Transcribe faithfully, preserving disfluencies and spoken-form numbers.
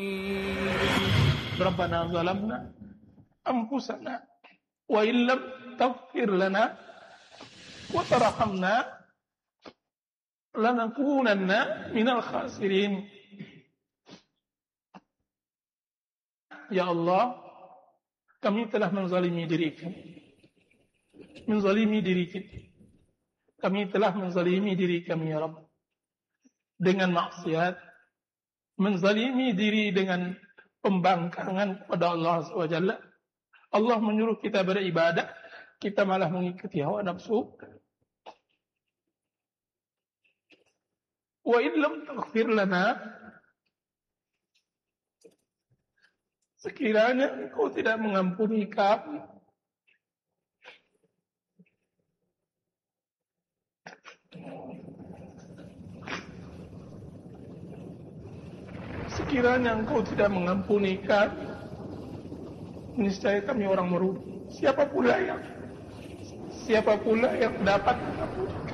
Rabbana zalamna anfusana wa illam taghfir lana wa tarhamna lanakunanna minal khasirin. Ya Allah, kami telah menzalimi diri kami. Menzalimi diri kita. Kami telah menzalimi diri kami, ya Rabb, dengan maksiat, menzalimi diri dengan pembangkangan kepada Allah subhanahu wa taala. Allah menyuruh kita beribadah, kita malah mengikuti hawa nafsu. Wa illam taghfir lana, sekiranya Engkau tidak mengampuni kami, sekiranya Engkau tidak mengampuni kami, niscaya kami orang merugi. Siapa pula yang siapa pula yang dapat mengampuni